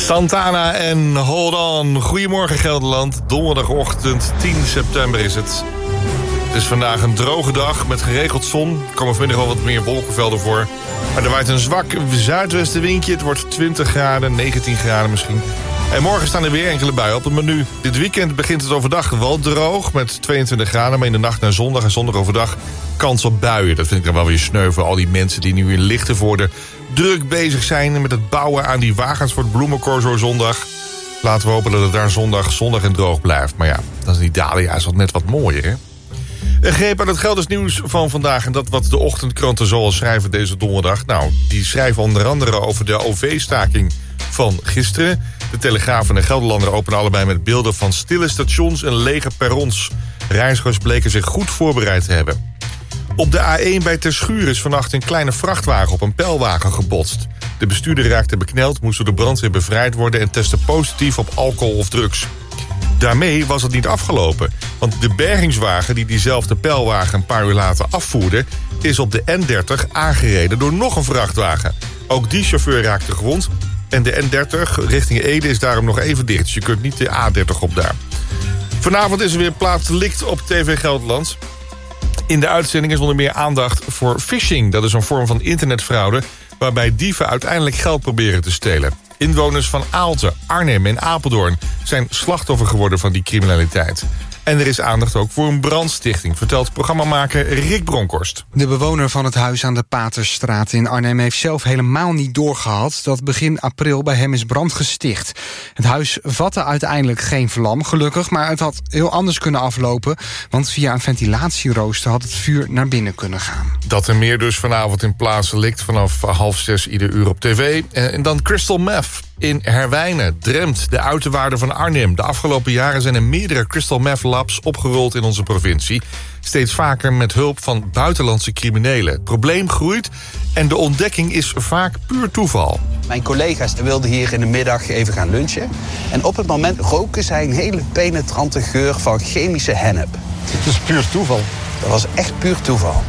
Santana en Hold On. Goedemorgen Gelderland. Donderdagochtend 10 september is het. Het is vandaag een droge dag met geregeld zon. Er komen vanmiddag al wat meer wolkenvelden voor. Maar er waait een zwak zuidwestenwindje. Het wordt 20 graden, 19 graden misschien. En morgen staan er weer enkele buien op het menu. Dit weekend begint het overdag wel droog met 22 graden. Maar in de nacht naar zondag en zondag overdag kans op buien. Dat vind ik dan wel weer sneu voor al die mensen die nu in Lichtenvoorde druk bezig zijn met het bouwen aan die wagens voor het bloemencorso zondag. Laten we hopen dat het daar zondag en droog blijft. Maar ja, dan is die dahlia's wat net wat mooier, hè? Een greep aan het Gelders nieuws van vandaag. En dat wat de ochtendkranten zoal schrijven deze donderdag. Nou, die schrijven onder andere over de OV-staking van gisteren. De Telegraaf en de Gelderlander openen allebei met beelden van stille stations en lege perrons. Reizigers bleken zich goed voorbereid te hebben. Op de A1 bij Terschuur is vannacht een kleine vrachtwagen op een pijlwagen gebotst. De bestuurder raakte bekneld, moest door de brandweer bevrijd worden en testte positief op alcohol of drugs. Daarmee was het niet afgelopen, want de bergingswagen die diezelfde pijlwagen een paar uur later afvoerde, is op de N30 aangereden door nog een vrachtwagen. Ook die chauffeur raakte gewond en de N30 richting Ede is daarom nog even dicht. Dus je kunt niet de A30 op daar. Vanavond is er weer plaatselijk op TV Gelderland. In de uitzending is onder meer aandacht voor phishing. Dat is een vorm van internetfraude waarbij dieven uiteindelijk geld proberen te stelen. Inwoners van Aalten, Arnhem en Apeldoorn zijn slachtoffer geworden van die criminaliteit. En er is aandacht ook voor een brandstichting, vertelt programmamaker Rick Bronkhorst. De bewoner van het huis aan de Patersstraat in Arnhem heeft zelf helemaal niet doorgehad dat begin april bij hem is brand gesticht. Het huis vatte uiteindelijk geen vlam, gelukkig, maar het had heel anders kunnen aflopen, want via een ventilatierooster had het vuur naar binnen kunnen gaan. Dat en meer dus vanavond in plaatselijk vanaf 5:30 ieder uur op tv. En dan Crystal Meth. In Herwijnen, Drempt, de uiterwaarden van Arnhem. De afgelopen jaren zijn er meerdere crystal meth labs opgerold in onze provincie. Steeds vaker met hulp van buitenlandse criminelen. Het probleem groeit en de ontdekking is vaak puur toeval. Mijn collega's wilden hier in de middag even gaan lunchen. En op het moment roken zij een hele penetrante geur van chemische hennep. Het is puur toeval. Dat was echt puur toeval.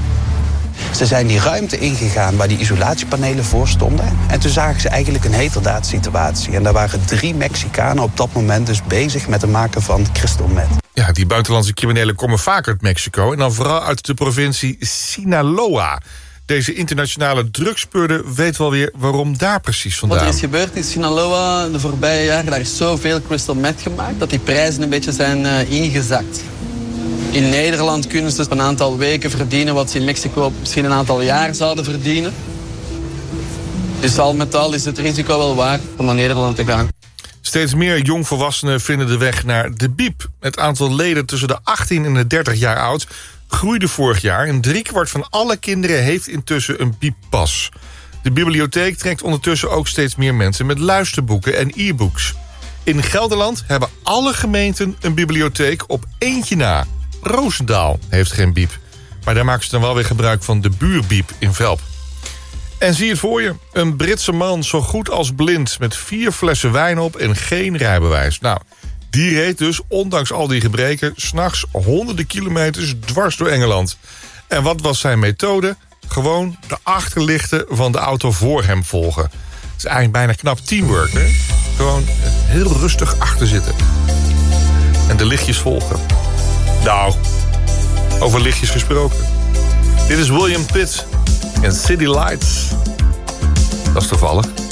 Ze zijn die ruimte ingegaan waar die isolatiepanelen voor stonden. En toen zagen ze eigenlijk een heterdaad-situatie. En daar waren 3 Mexicanen op dat moment dus bezig met het maken van crystal meth. Ja, die buitenlandse criminelen komen vaker uit Mexico. En dan vooral uit de provincie Sinaloa. Deze internationale drugspeurder weet wel weer waarom daar precies vandaan. Wat er is gebeurd in Sinaloa de voorbije jaren, daar is zoveel crystal meth gemaakt dat die prijzen een beetje zijn ingezakt. In Nederland kunnen ze een aantal weken verdienen wat ze in Mexico misschien een aantal jaar zouden verdienen. Dus al met al is het risico wel waard om naar Nederland te gaan. Steeds meer jongvolwassenen vinden de weg naar de biep. Het aantal leden tussen de 18 en de 30 jaar oud groeide vorig jaar. En 3/4 van alle kinderen heeft intussen een bieppas. De bibliotheek trekt ondertussen ook steeds meer mensen met luisterboeken en e-books. In Gelderland hebben alle gemeenten een bibliotheek op eentje na. Roosendaal heeft geen biep. Maar daar maken ze dan wel weer gebruik van de buurbiep in Velp. En zie het voor je. Een Britse man zo goed als blind met 4 flessen wijn op en geen rijbewijs. Nou, die reed dus, ondanks al die gebreken, 's nachts honderden kilometers dwars door Engeland. En wat was zijn methode? Gewoon de achterlichten van de auto voor hem volgen. Het is eigenlijk bijna knap teamwork, hè? Gewoon heel rustig achter zitten. En de lichtjes volgen. Nou, over lichtjes gesproken. Dit is William Pitt en City Lights. Dat is toevallig.